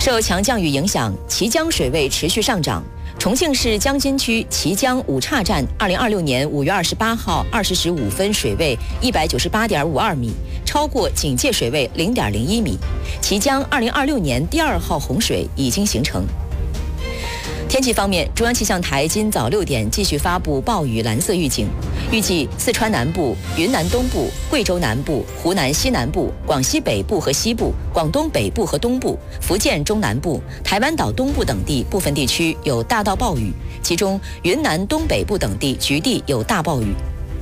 受强降雨影响，綦江水位持续上涨。重庆市江津区綦江五岔站2026年5月28号20时5分水位198.52米，超过警戒水位0.01米。綦江2026年第2号洪水已经形成。天气方面，中央气象台今早6点继续发布暴雨蓝色预警，预计四川南部、云南东部、贵州南部、湖南西南部、广西北部和西部、广东北部和东部、福建中南部、台湾岛东部等地部分地区有大到暴雨，其中云南东北部等地局地有大暴雨。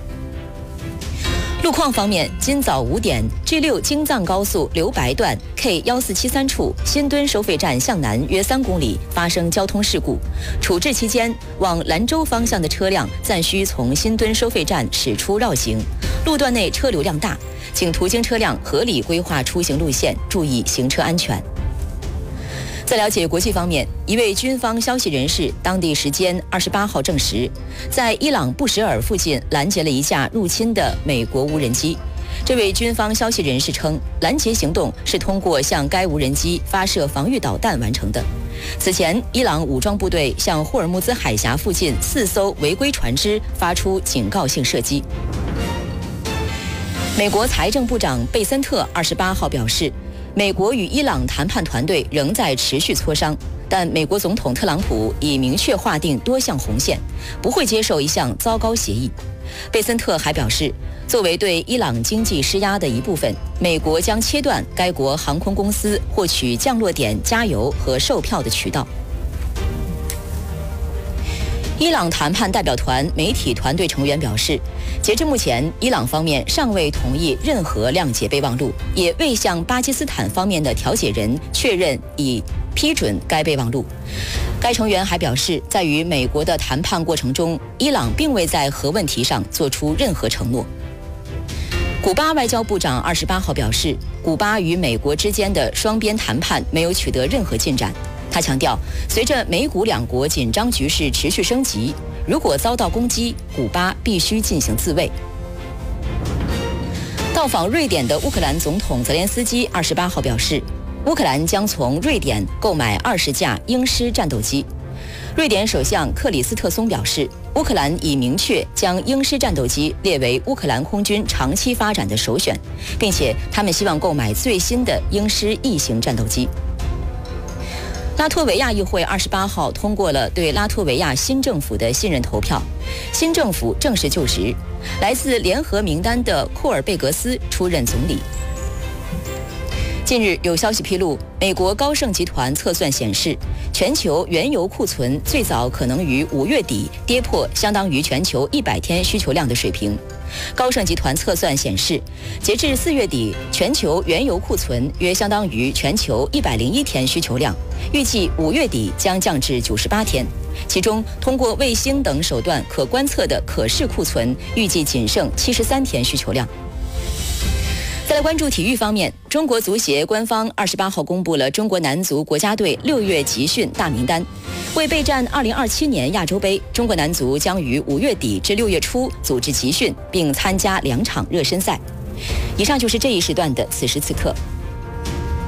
路况方面，今早5点 ，G6 京藏高速留白段 K1473处新墩收费站向南约3公里发生交通事故，处置期间，往兰州方向的车辆暂需从新墩收费站驶出绕行，路段内车流量大，请途经车辆合理规划出行路线，注意行车安全。在了解国际方面，一位军方消息人士当地时间28号证实，在伊朗布什尔附近拦截了一架入侵的美国无人机。这位军方消息人士称，拦截行动是通过向该无人机发射防御导弹完成的。此前，伊朗武装部队向霍尔木兹海峡附近4艘违规船只发出警告性射击。美国财政部长贝森特28号表示，美国与伊朗谈判团队仍在持续磋商，但美国总统特朗普已明确划定多项红线，不会接受一项糟糕协议。贝森特还表示，作为对伊朗经济施压的一部分，美国将切断该国航空公司获取降落点加油和售票的渠道。伊朗谈判代表团媒体团队成员表示，截至目前，伊朗方面尚未同意任何谅解备忘录，也未向巴基斯坦方面的调解人确认已批准该备忘录。该成员还表示，在与美国的谈判过程中，伊朗并未在核问题上做出任何承诺。古巴外交部长28号表示，古巴与美国之间的双边谈判没有取得任何进展。他强调，随着美古两国紧张局势持续升级，如果遭到攻击，古巴必须进行自卫。到访瑞典的乌克兰总统泽连斯基28号表示，乌克兰将从瑞典购买20架鹰狮战斗机。瑞典首相克里斯特松表示，乌克兰已明确将鹰狮战斗机列为乌克兰空军长期发展的首选，并且他们希望购买最新的鹰狮E型战斗机。拉脱维亚议会28号通过了对拉脱维亚新政府的信任投票，新政府正式就职，来自联合名单的库尔贝格斯出任总理。近日有消息披露，美国高盛集团测算显示，全球原油库存最早可能于5月底跌破相当于全球100天需求量的水平。高盛集团测算显示，截至4月底，全球原油库存约相当于全球101天需求量，预计5月底将降至98天。其中，通过卫星等手段可观测的可视库存预计仅剩73天需求量。再来关注体育方面，中国足协官方28号公布了中国男足国家队6月集训大名单。为备战2027年亚洲杯，中国男足将于5月底至6月初组织集训，并参加2场热身赛。以上就是这一时段的此时此刻。